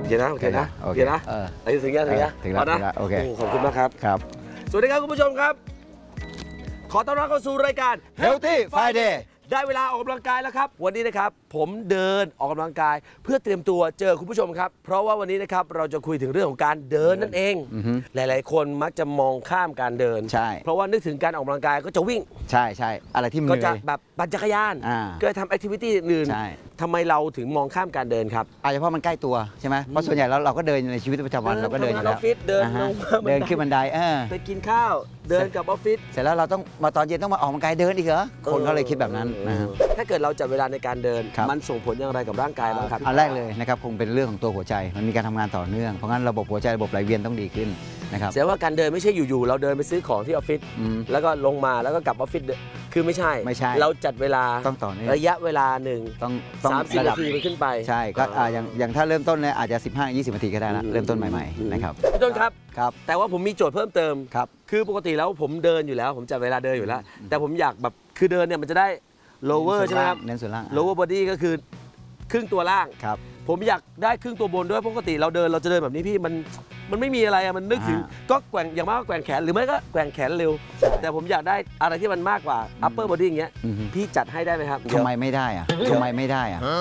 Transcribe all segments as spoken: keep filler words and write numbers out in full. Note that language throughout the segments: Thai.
เคนะโอเคนะโอเคนะไอ้ถึงยังถึงยังถึงแล้วนะโอเคขอบคุณมากครับครับสวัสดีครับคุณผู้ชมครับขอต้อนรับเข้าสู่รายการ Healthy Friday ได้เวลาออกกำลังกายแล้วครับวันนี้นะครับผมเดินออกกำลังกายเพื่อเตรียมตัวเจอคุณผู้ชมครับเพราะว่าวันนี้นะครับเราจะคุยถึงเรื่องของการเดินนั่นเองหลายๆคนมักจะมองข้ามการเดินใช่เพราะว่านึกถึงการออกกำลังกายก็จะวิ่งใช่ใช่อะไรที่มันก็จะแบบปั่นจักรยานก็จะทำแอคทิวิตี้อื่นทำไมเราถึงมองข้ามการเดินครับอาจจะเพราะมันใกล้ตัวใช่ไหมเพราะส่วนใหญ่แล้วเราก็เดินในชีวิตประจำวันเราก็เดินอยู่แล้วเดินเดินขึ้นบันไดไปกินข้าวเดินกับออฟฟิศเสร็จแล้วเราต้องมาตอนเย็นต้องมาออกกำลังกายเดินอีกเหรอคนเขาเลยคิดแบบนั้นนะถ้าเกิดเราจัดเวลาในการเดินมันส่งผลอย่างไรกับร่างกายบ้างครับอันแรกเลยนะครับคงเป็นเรื่องของตัวหัวใจมันมีการทำงานต่อเนื่องเพราะงั้นระบบหัวใจระบบไหลเวียนต้องดีขึ้นนะครับแสดงว่าการเดินไม่ใช่อยู่ๆเราเดินไปซื้อของที่ออฟฟิศแล้วก็ลงมาแล้วก็กลับออฟฟิศคือไม่ใช่ไม่ใช่เราจัดเวลาต้องต่อเนื่องระยะเวลาหนึ่งต้องต้องสามสิบนาทีมันขึ้นไปใช่ก็อย่างอย่างถ้าเริ่มต้นเนี่ยอาจจะสิบห้า ยี่สิบนาทีก็ได้ละเริ่มต้นใหม่ๆนะครับพี่ต้นครับครับแต่ว่าผมมีโจทย์เพิ่มเติมครับคือปกติแล้วผมเดินอยู่แล้วผมจัดเวลาเดินอยู่แล้วแต่ผมอยากแบบคือเดินเนี่ยมันจะได้ lower ใช่ไหมครับเน้นส่วนล่าง lower body ก็คือครึ่งตัวล่างครับผมอยากได้ครึ่งตัวบนด้วยปกติเราเดินเราจะเดินแบบนี้พี่มันมันไม่มีอะไรอะมันนึกถึงก็แกว่งอย่างมากก็แกว่งแขนหรือไม่ก็แกว่งแขนเร็วแต่ผมอยากได้อะไรที่มันมากกว่า upper body อย่างเงี้ยพี่จัดให้ได้ไหมครับทำไมไม่ได้อะทำไมไม่ได้อะ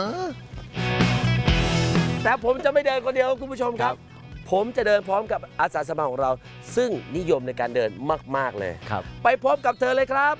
แต่ผมจะไม่เดินคนเดียวคุณผู้ชมครับผมจะเดินพร้อมกับอาสาสมัครของเราซึ่งนิยมในการเดินมากๆเลยครับไปพบกับเธอเลยครับ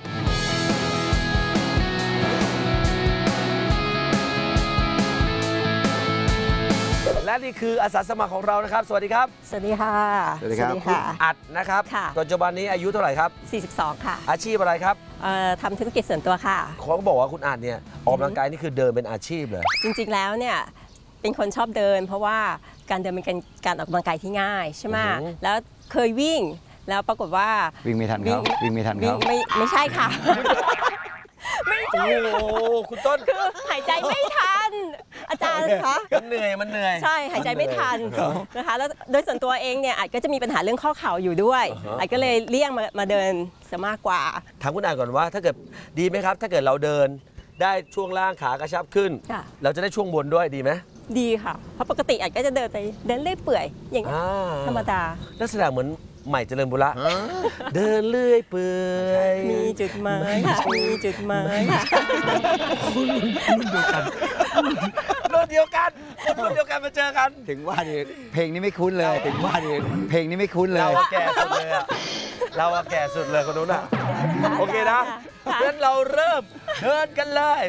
และนี่คืออาสาสมัครของเรานะครับสวัสดีครับสวัสดีค่ะสวัสดีครับคุณอัดนะครับปัจจุบันนี้อายุเท่าไหร่ครับสี่สิบสองค่ะอาชีพอะไรครับทำธุรกิจส่วนตัวค่ะเขาบอกว่าคุณอัดเนี่ยออกกำลังกายนี่คือเดินเป็นอาชีพเลยจริงๆแล้วเนี่ยเป็นคนชอบเดินเพราะว่าการเดินเป็นการออกกำลังกายที่ง่ายใช่ไหมแล้วเคยวิ่งแล้วปรากฏว่าวิ่งไม่ทันเขาวิ่งไม่ทันเขาไม่ไม่ใช่ค่ะไม่ใช่โอ้คุณต้นคือหายใจไม่ทันอาจารย์คะมันเหนื่อยมันเหนื่อยใช่หายใจไม่ทันนะคะแล้วโดยส่วนตัวเองเนี่ยอาจก็จะมีปัญหาเรื่องข้อเข่าอยู่ด้วยอาจก็เลยเลี่ยงมามาเดินซะมากกว่าถามคุณอ่านก่อนว่าถ้าเกิดดีไหมครับถ้าเกิดเราเดินได้ช่วงล่างขากระชับขึ้นเราจะได้ช่วงบนด้วยดีไหมดีค่ะเพราะปกติอาจก็จะเดินไปเดินเลื่อยเปื่อยอย่างธรรมดาลักษณะเหมือนใหม่เจริญบุระเดินเลื่อยเปื่อยมีจุดหมายค่ะมีจุดหมายรุ่นเดียวกันรุ่นเดียวกันรุ่นเดียวกันมาเจอกันถึงว่าดิเพลงนี้ไม่คุ้นเลยถึงว่าดิเพลงนี้ไม่คุ้นเลยเราแก่สุดเลยอะเราแก่สุดเลยคนนู้นอะโอเคนะงั้นเราเริ่มเดินกันเลย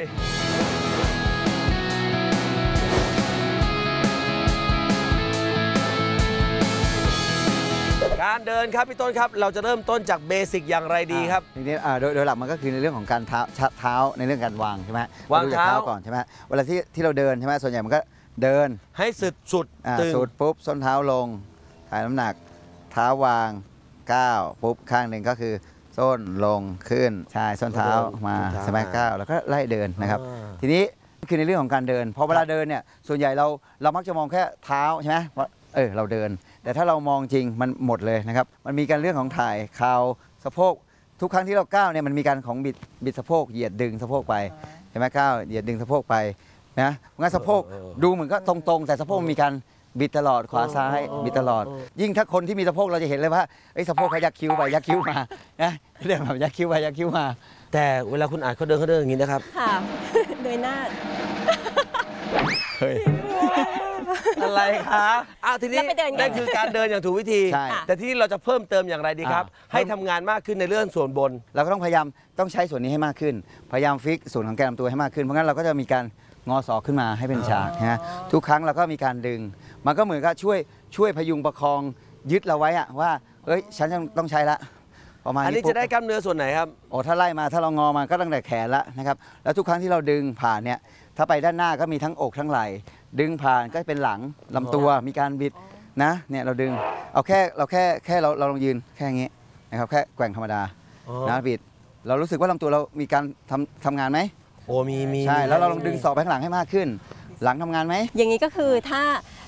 การเดินครับพี่ต้นครับเราจะเริ่มต้นจากเบสิกอย่างไรดีครับทีนี้โดยโดยหลักมันก็คือในเรื่องของการเท้าเท้าในเรื่องการวางใช่ไหมวางเท้าก่อนใช่ไหมเวลาที่ที่เราเดินใช่ไหมส่วนใหญ่มันก็เดินให้สุดสุดสุดปุ๊บส้นเท้าลงถ่ายน้ำหนักเท้าวางก้าวปุ๊บข้างหนึ่งก็คือส้นลงขึ้นใช่ส้นเท้ามาสมัยก้าวแล้วก็ไล่เดินนะครับทีนี้คือในเรื่องของการเดินพอเวลาเดินเนี่ยส่วนใหญ่เราเรามักจะมองแค่เท้าใช่ไหมว่าเออเราเดินแต่ถ้าเรามองจริงมันหมดเลยนะครับมันมีการเรื่องของถ่ายเข่าสะโพกทุกครั้งที่เราก้าวเนี่ยมันมีการของบิดบิดสะโพกเหยียดดึงสะโพกไปใช่ไหมก้าวเหยียดดึงสะโพกไปนะงั้นสะโพกดูเหมือนก็ตรงๆแต่สะโพกมีการบิดตลอดขวาซ้ายบิดตลอดยิ่งถ้าคนที่มีสะโพกเราจะเห็นเลยว่าไอ้สะโพกเขายักคิ้วไปยักคิ้วมานะเรื่องแบบยักคิ้วไปยักคิ้วมาแต่เวลาคุณอ่านเขาเดินเขาเดินอย่างนี้นะครับค่ะโดยหน้าเฮ้ยอะไรคะอ้าวทีนี้นั่นคือการเดินอย่างถูกวิธีแต่ที่เราจะเพิ่มเติมอย่างไรดีครับให้ทำงานมากขึ้นในเรื่องส่วนบนเราก็ต้องพยายามต้องใช้ส่วนนี้ให้มากขึ้นพยายามฟิกส่วนของแกนลำตัวให้มากขึ้นเพราะงั้นเราก็จะมีการงอศอกขึ้นมาให้เป็นฉากนะทุกครั้งเราก็มีการดึงมันก็เหมือนกับช่วยช่วยพยุงประคองยึดเราไว้อะว่าเอ้ยฉันต้องใช้ละประมาณนี้อันนี้จะได้กล้ามเนื้อส่วนไหนครับโอ้ถ้าไล่มาถ้าเรางอมาก็ตั้งแต่แขนละนะครับแล้วทุกครั้งที่เราดึงผ่านเนี่ยถ้าไปด้านหน้าก็มีทั้งอกทั้งไหล่ดึงผ่านก็เป็นหลังลำตัวมีการบิดนะเนี่ยเราดึงเอาแค่เราแค่แค่เราเราลองยืนแค่นี้นะครับแค่แกว่งธรรมดานะบิดเรารู้สึกว่าลำตัวเรามีการทำทำงานไหมโอ้มีมีใช่แล้วเราลองดึงศอกไปข้างหลังให้มากขึ้นหลังทำงานไหมอย่างนี้ก็คือถ้า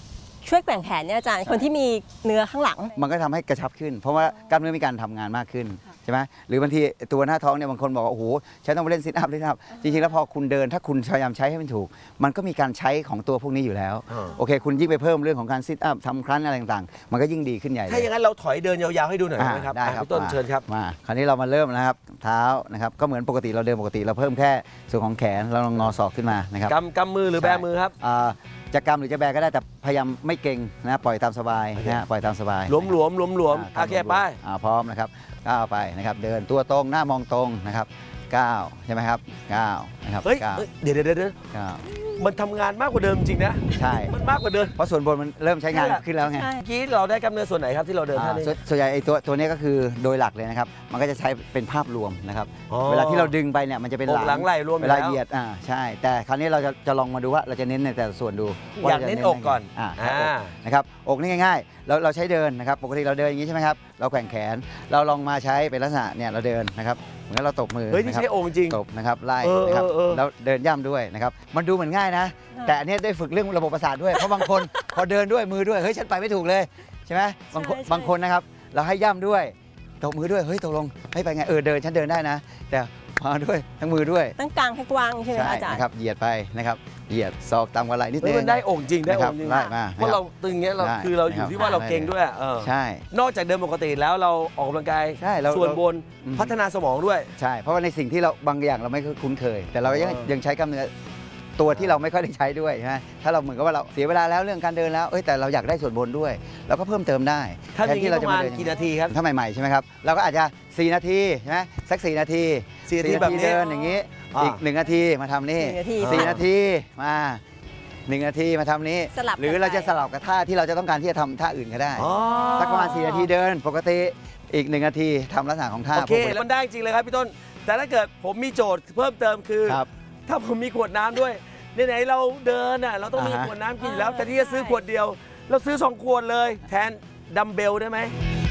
ช่วยแกว่งแขนเนี่ยอาจารย์คนที่มีเนื้อข้างหลังมันก็ทำให้กระชับขึ้น เพราะว่ากล้ามเนื้อมีการทำงานมากขึ้นใช่ไหมหรือบางทีตัวหน้าท้องเนี่ยบางคนบอกว่าโอ้โหฉันต้องไปเล่นซิทอัพซิทอัพจริงๆแล้วพอคุณเดินถ้าคุณพยายามใช้ให้มันถูก มันก็มีการใช้ของตัวพวกนี้อยู่แล้วอ่าโอเค คุณยิ่งไปเพิ่มเรื่องของการซิทอัพทำครั้นอะไรต่างๆ มันก็ยิ่งดีขึ้นใหญ่เลยถ้าอย่างนั้นเราถอยเดินยาวๆให้ดูหน่อยได้ไหมครับได้ครับพี่ต้นมาเชิญครับมาคราวนี้เรามาเริ่มนะครับเท้านะครับก็เหมือนปกติเราเดินปกติเราเพิ่มแค่ส่วนของแขนเราลองงอศอกขึ้นมานะครับกำกำมือหรือแบมือครับอ่าจะกำหรือจะแบก็ได้แต่พยายามไม่เก่งนะปล่อยตามสบายนะฮะปล่อยตามสบายหลวมหลวมหลวมหลวมๆโอเคไปอ่าพร้อมนะครับก้าวไปนะครับเดินตัวตรงหน้ามองตรงนะครับก้าวใช่ไหมครับก้าวนะครับเฮ้ยก้าวเอ้ยเดี๋ยวเดี๋ยวเดี๋ยวก้าวมันทำงานมากกว่าเดิมจริงนะใช่มันมากกว่าเดิมเพราะส่วนบนมันเริ่มใช้งานขึ้นแล้วไงใช่เมื่อกี้เราได้กล้ามเนื้อส่วนไหนครับที่เราเดินอ่าท่านี้ส่วนส่วนใหญ่ไอ้ตัวตัวนี้ก็คือโดยหลักเลยนะครับมันก็จะใช้เป็นภาพรวมนะครับอ๋อเวลาที่เราดึงไปเนี่ยมันจะเป็นอกหลังไหล่รวมอยู่เวลาแล้วเหยียดอ่าใช่ แต่คราวนี้เราจะจะลองมาดูว่าเราจะเน้นในแต่ละส่วนดูว่อยากรจะเน้นอกก่อนอ่าอ่าอกนะครับอกนี่ง่ายๆเราเราใช้เดินนะครับปกติเราเดินอย่างนี้ใช่ไหมครับเราแกว่งแขนเราลองมาใช้เป็นลักษณะเนี่ยเราเดินนะครับเหมือนกับเราตบมือเฮ้ยนี่นะครับใช้องค์จริงตบนะครับไล่เออนะครับเออเออแล้วเดินย่ำด้วยนะครับมันดูเหมือนง่ายนะ แต่อันนี้ได้ฝึกเรื่องระบบประสาทด้วยเพราะบางคน พอเดินด้วยมือด้วยเฮ้ยฉันไปไม่ถูกเลยใช่ไหมบางคนใช่ใช่บางคนนะครับเราให้ย่ำด้วยตบมือด้วยเฮ้ยตกลงให้ไปไงเออเดินฉันเดินได้นะ แต่มาด้วยทั้งมือด้วยตั้งกลางให้กว้างใช่ไหมใช่คะอาจารย์นะครับเหยียดไปนะครับเหยียดศอกต่ำกว่าไหล่นิดเฮ้นึยงมันได้องค์จริงได้องค์จริงนะครับไล่มาเพราะเราตึงเงี้ยเราได้คือเราอยู่ที่ว่าเราได้เก่งด้วยเออใช่นอกจากเดินปกติแล้วเราออกกำลังกายใช่เราส่วนบนอืมพัฒนาสมองด้วยใช่ เพราะว่าในสิ่งที่เราบางอย่างเราไม่คุ้นเคย แต่เรายังเออยังใช้กล้ามเนื้อตัวที่เราไม่ค่อยได้ใช้ด้วยใช่ไหมถ้าเราเหมือนกับว่าเราเสียเวลาแล้วเรื่องการเดินแล้วเอ้ยแต่เราอยากได้ส่วนบนด้วยเราก็เพิ่มเติมได้ถ้าอย่างนี้แทประมาณเดินกี่นาทีครับถ้าใหม่ๆใช่ไหมครับเราก็อาจจะสี่นาทีใช่ไหมสักสี่นาทีสี่นาทีแบบนี้เดินอย่างนี้อ่าอีกหนึ่งนาทีมาทำนี่หนึ่งนาทีสี่ค่ะนาทีมาหนึ่งนาทีมาทำนี้สลับกันหรือเราจะไปสลับกับท่าที่เราจะต้องการที่จะทำท่าอื่นก็ได้อ๋อสักประมาณสี่นาทีเดินปกติอีกหนึ่งนาทีทำลักษณะของท่าโอเคพวกนี้แล้วมันได้จริงเลยครับพี่ต้น แต่ถ้าเกิดผมมีโจทย์เพิ่มเติมคือครับถ้าผมมีขวดน้ำด้วยไหนๆเราเดินอ่ะเราต้องมีอ่าฮะขวดน้ำกินอยู่แล้ว แต่ที่จะซื้อขวดเดียว เราซื้อสองขวดเลย แทนดัมเบลได้ไหม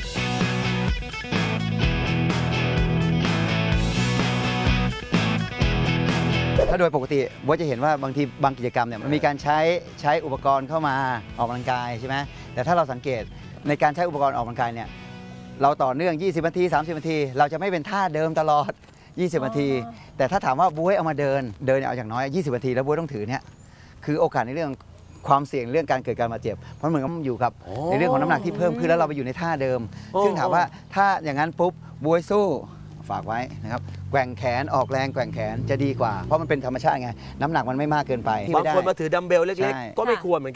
ถ้าโดยปกติว่าจะเห็นว่าบางทีบางกิจกรรมเนี่ยมันมีการใช้ใช้อุปกรณ์เข้ามาออกกำลังกายใช่ไหมแต่ถ้าเราสังเกตในการใช้อุปกรณ์ออกกำลังกายเนี่ยเราต่อเนื่องยี่สิบนาทีสามสิบนาทีเราจะไม่เป็นท่าเดิมตลอดยี่สิบนาที แต่ถ้าถามว่าบ๊วยเอามาเดินเดินเนี่ยเอาอย่างน้อยยี่สิบนาทีแล้วบ๊วยต้องถือเนี่ยคือโอกาสในเรื่องความเสี่ยงเรื่องการเกิดการบาดเจ็บเพราะเหมือนกับมันอยู่กับโอ้ในเรื่องของน้ำหนักที่เพิ่มขึ้นแล้วเราไปอยู่ในท่าเดิมโอ้ซึ่งถามว่าถ้าอย่างนั้นปุ๊บบ๊วยสู้ฝากไว้นะครับแกว่งแขนออกแรงแกว่งแขนจะดีกว่าเพราะมันเป็นธรรมชาติไงน้ำหนักมันไม่มากเกินไปบางคนมาถือดัมเบลเล็กใช่ๆ ก็ไม่ควรเหมือนกัน